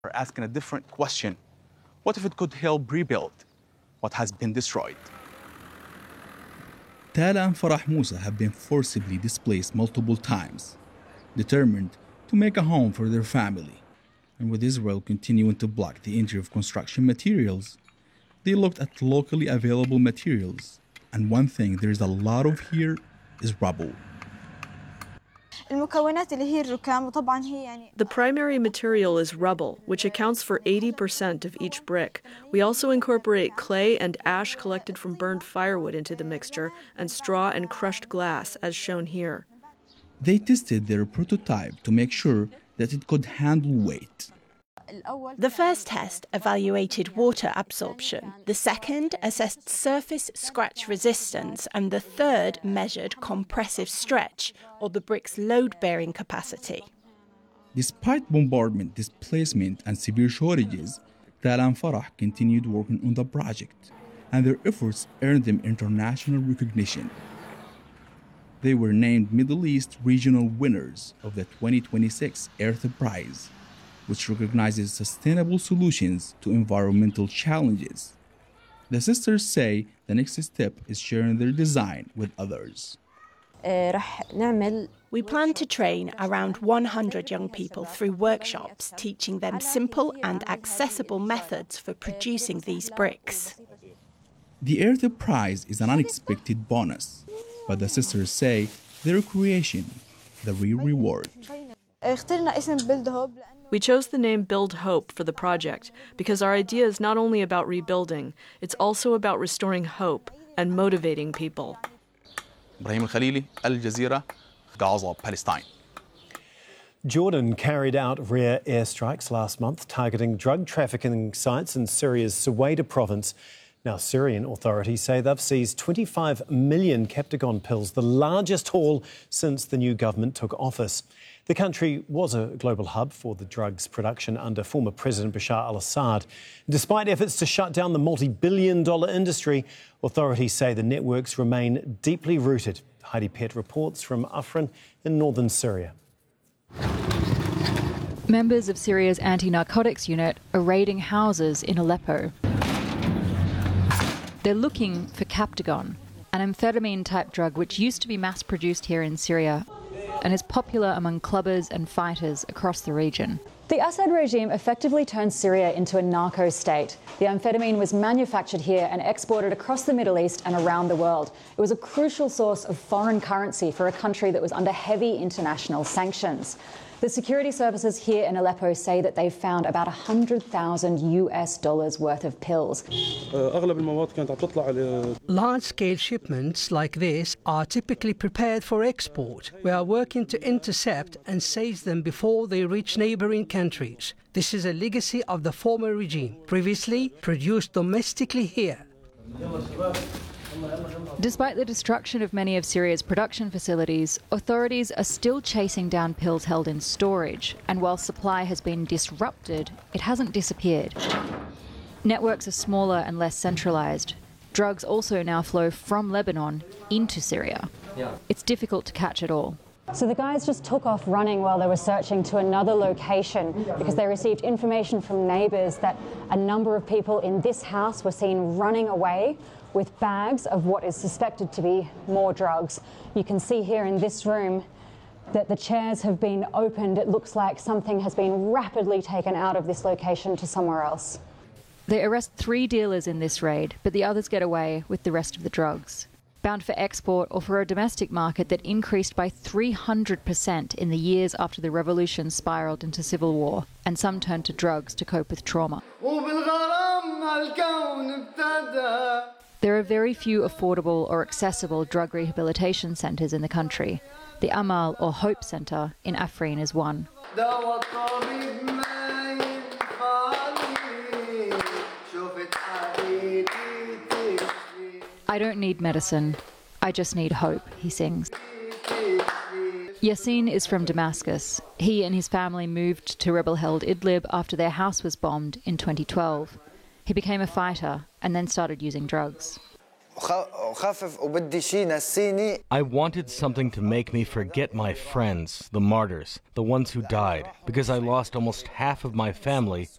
We're asking a different question. What if it could help rebuild what has been destroyed? Tala and Farah Musa have been forcibly displaced multiple times, determined to make a home for their family. And with Israel continuing to block the entry of construction materials, they looked at locally available materials. And one thing there is a lot of here is rubble. The primary material is rubble, which accounts for 80% of each brick. We also incorporate clay and ash collected from burned firewood into the mixture, and straw and crushed glass, as shown here. They tested their prototype to make sure that it could handle weight. The first test evaluated water absorption, the second assessed surface scratch resistance, and the third measured compressive stretch, or the brick's load-bearing capacity. Despite bombardment, displacement, and severe shortages, Tala and Farah continued working on the project, and their efforts earned them international recognition. They were named Middle East regional winners of the 2026 Earth Prize, which recognizes sustainable solutions to environmental challenges. The sisters say the next step is sharing their design with others. We plan to train around 100 young people through workshops, teaching them simple and accessible methods for producing these bricks. The Earth Prize is an unexpected bonus, but the sisters say their creation, the real reward. We chose the name Build Hope for the project because our idea is not only about rebuilding, it's also about restoring hope and motivating people. Ibrahim Al-Khalili, Al Jazeera, Gaza, Palestine. Jordan carried out rare airstrikes last month targeting drug trafficking sites in Syria's Suwaida province. Now, Syrian authorities say they've seized 25 million Captagon pills, the largest haul since the new government took office. The country was a global hub for the drugs production under former President Bashar al-Assad. Despite efforts to shut down the multi-billion-dollar industry, authorities say the networks remain deeply rooted. Heidi Pett reports from Afrin in northern Syria. Members of Syria's anti-narcotics unit are raiding houses in Aleppo. They're looking for Captagon, an amphetamine-type drug which used to be mass-produced here in Syria and is popular among clubbers and fighters across the region. The Assad regime effectively turned Syria into a narco state. The amphetamine was manufactured here and exported across the Middle East and around the world. It was a crucial source of foreign currency for a country that was under heavy international sanctions. The security services here in Aleppo say that they've found about $100,000 worth of pills. Large-scale shipments like this are typically prepared for export. We are working to intercept and seize them before they reach neighboring countries. This is a legacy of the former regime, previously produced domestically here. Despite the destruction of many of Syria's production facilities, authorities are still chasing down pills held in storage, and while supply has been disrupted, it hasn't disappeared. Networks are smaller and less centralized. Drugs also now flow from Lebanon into Syria. It's difficult to catch it all. So the guys just took off running while they were searching to another location because they received information from neighbours that a number of people in this house were seen running away with bags of what is suspected to be more drugs. You can see here in this room that the chairs have been opened. It looks like something has been rapidly taken out of this location to somewhere else. They arrest 3 dealers in this raid, but the others get away with the rest of the drugs. Bound for export or for a domestic market that increased by 300% in the years after the revolution spiraled into civil war, and some turned to drugs to cope with trauma. There are very few affordable or accessible drug rehabilitation centres in the country. The Amal or Hope Centre in Afrin is one. I don't need medicine, I just need hope, he sings. Yassin is from Damascus. He and his family moved to rebel-held Idlib after their house was bombed in 2012. He became a fighter and then started using drugs. I wanted something to make me forget my friends, the martyrs, the ones who died, because I lost almost half of my family